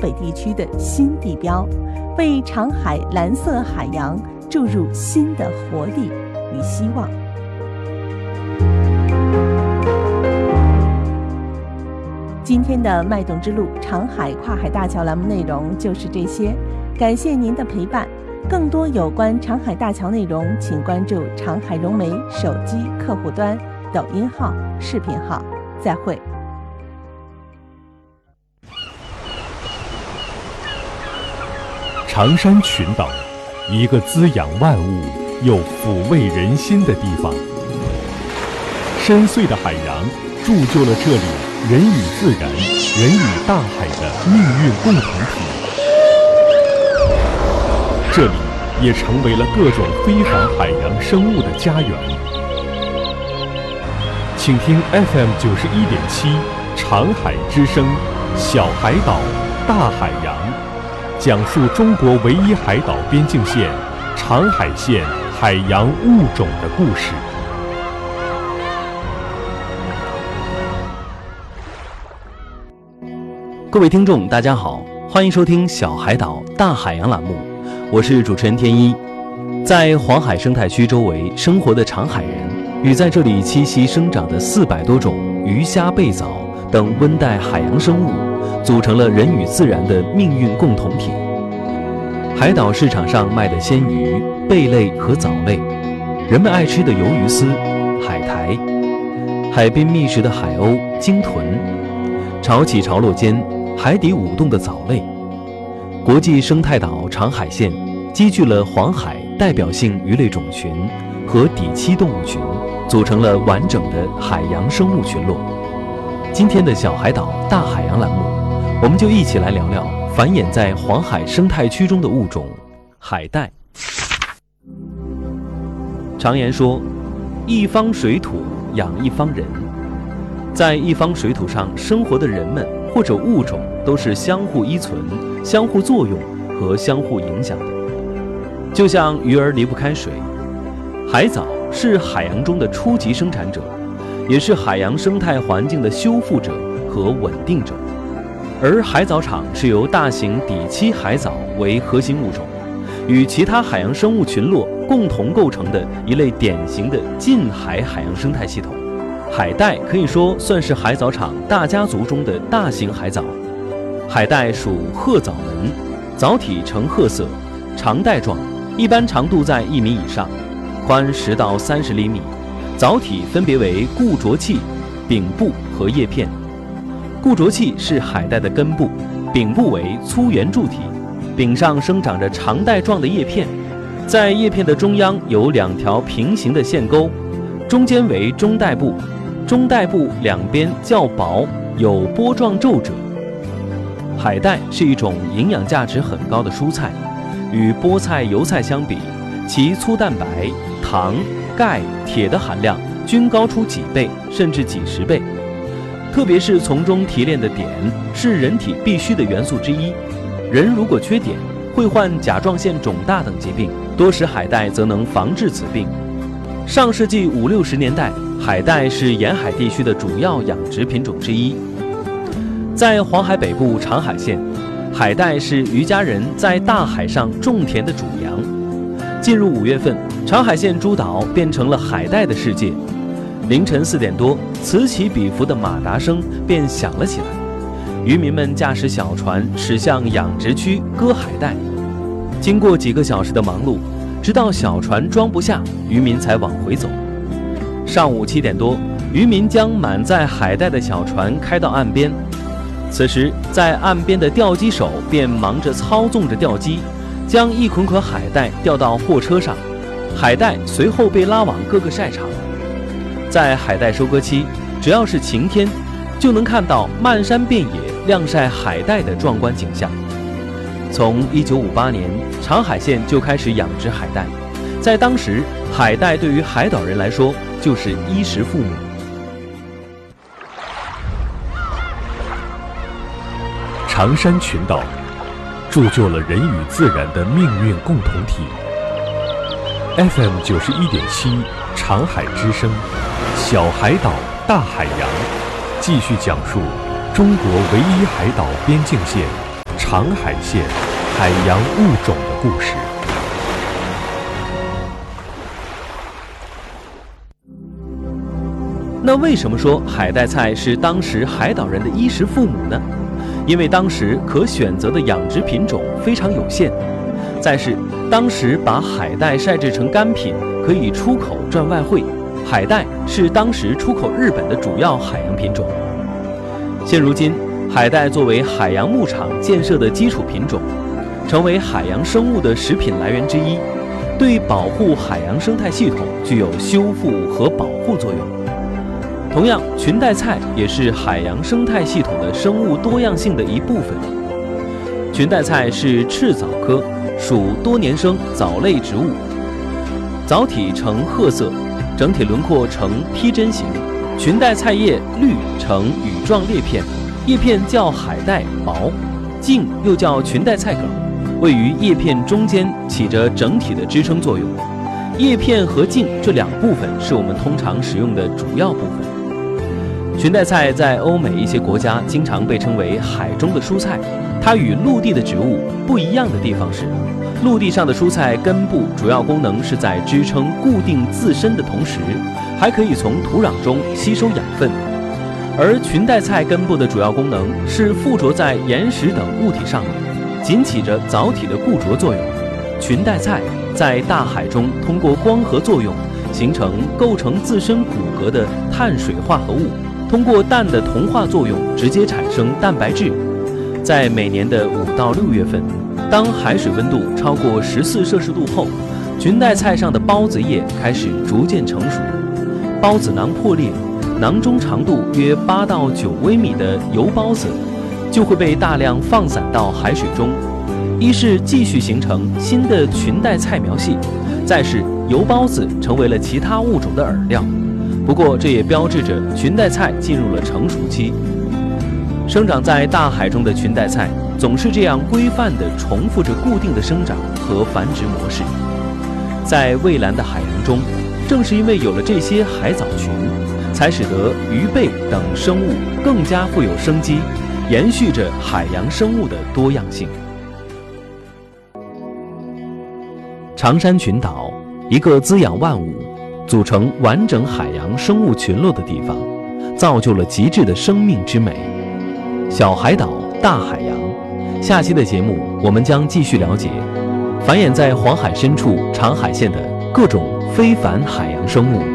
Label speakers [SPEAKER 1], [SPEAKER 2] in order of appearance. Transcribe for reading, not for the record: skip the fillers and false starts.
[SPEAKER 1] 北地区的新地标，为长海蓝色海洋注入新的活力与希望。今天的脉动之路长海跨海大桥栏目内容就是这些，感谢您的陪伴。更多有关长海大桥内容，请关注长海融媒手机客户端、抖音号、视频号。再会。
[SPEAKER 2] 长山群岛，一个滋养万物又抚慰人心的地方。深邃的海洋铸就了这里人与自然、人与大海的命运共同体。这里也成为了各种非凡海洋生物的家园。请听 FM 91.7长海之声，小海岛，大海洋，讲述中国唯一海岛边境线长海县海洋物种的故事。
[SPEAKER 3] 各位听众大家好，欢迎收听小海岛大海洋栏目，我是主持人天一。在黄海生态区周围生活的长海人，与在这里栖息生长的400多种鱼虾贝藻等温带海洋生物，组成了人与自然的命运共同体。海岛市场上卖的鲜鱼、贝类和藻类，人们爱吃的鱿鱼丝、海苔，海边觅食的海鸥、鲸豚，潮起潮落间海底舞动的藻类。国际生态岛长海县积聚了黄海代表性鱼类种群和底栖动物群，组成了完整的海洋生物群落。今天的小海岛大海洋栏目，我们就一起来聊聊繁衍在黄海生态区中的物种海带。常言说，一方水土养一方人，在一方水土上生活的人们或者物种都是相互依存、相互作用和相互影响的。就像鱼儿离不开水，海藻是海洋中的初级生产者，也是海洋生态环境的修复者和稳定者。而海藻场是由大型底栖海藻为核心物种，与其他海洋生物群落共同构成的一类典型的近海海洋生态系统。海带可以说算是海藻场大家族中的大型海藻。海带属褐藻门，藻体呈褐色，长带状，一般长度在1米以上，宽10到30厘米。藻体分别为固着器、柄部和叶片。固着器是海带的根部，柄部为粗圆柱体，柄上生长着长带状的叶片，在叶片的中央有2条平行的线沟，中间为中带部，中带部两边较薄，有波状皱褶。海带是一种营养价值很高的蔬菜，与菠菜、油菜相比，其粗蛋白、糖、钙、铁的含量均高出几倍甚至几十倍。特别是从中提炼的碘是人体必需的元素之一，人如果缺碘，会患甲状腺肿大等疾病，多食海带则能防治此病。上世纪50、60年代，海带是沿海地区的主要养殖品种之一。在黄海北部长海县，海带是渔家人在大海上种田的主粮。进入5月份，长海县诸岛变成了海带的世界。凌晨4点多，此起彼伏的马达声便响了起来。渔民们驾驶小船驶向养殖区割海带。经过几个小时的忙碌，直到小船装不下，渔民才往回走。上午7点多，渔民将满载海带的小船开到岸边。此时，在岸边的钓机手便忙着操纵着钓机，将一捆捆海带吊到货车上，海带随后被拉往各个晒场。在海带收割期，只要是晴天，就能看到漫山遍野晾晒海带的壮观景象。从1958年，长海县就开始养殖海带，在当时，海带对于海岛人来说就是衣食父母。
[SPEAKER 2] 长山群岛铸就了人与自然的命运共同体。FM 91.7长海之声，小海岛大海洋，继续讲述中国唯一海岛边境线长长海县海洋物种的故事。
[SPEAKER 3] 那为什么说海带菜是当时海岛人的衣食父母呢？因为当时可选择的养殖品种非常有限，再是当时把海带晒制成干品可以出口赚外汇，海带是当时出口日本的主要海洋品种。现如今，海带作为海洋牧场建设的基础品种，成为海洋生物的食品来源之一，对保护海洋生态系统具有修复和保护作用。同样，裙带菜也是海洋生态系统的生物多样性的一部分。裙带菜是赤藻科，属多年生藻类植物，藻体呈褐色，整体轮廓呈披针形。裙带菜叶绿呈羽状叶片，叶片较海带薄，茎又叫裙带菜梗，位于叶片中间，起着整体的支撑作用。叶片和茎这两部分是我们通常使用的主要部分。裙带菜在欧美一些国家经常被称为海中的蔬菜，它与陆地的植物不一样的地方是，陆地上的蔬菜根部主要功能是在支撑固定自身的同时，还可以从土壤中吸收养分，而裙带菜根部的主要功能是附着在岩石等物体上面，仅起着藻体的固着作用。裙带菜在大海中通过光合作用形成构成自身骨骼的碳水化合物，通过氮的同化作用直接产生蛋白质。在每年的5到6月份，当海水温度超过14摄氏度后，裙带菜上的孢子叶开始逐渐成熟，孢子囊破裂，囊中长度约8到9微米的油孢子就会被大量放散到海水中，一是继续形成新的裙带菜苗系，再是油孢子成为了其他物种的饵料。不过这也标志着裙带菜进入了成熟期。生长在大海中的裙带菜总是这样规范地重复着固定的生长和繁殖模式。在蔚蓝的海洋中，正是因为有了这些海藻群，才使得鱼贝等生物更加富有生机，延续着海洋生物的多样性。长山群岛，一个滋养万物、组成完整海洋生物群落的地方，造就了极致的生命之美。小海岛，大海洋。下期的节目，我们将继续了解繁衍在黄海深处长海县的各种非凡海洋生物。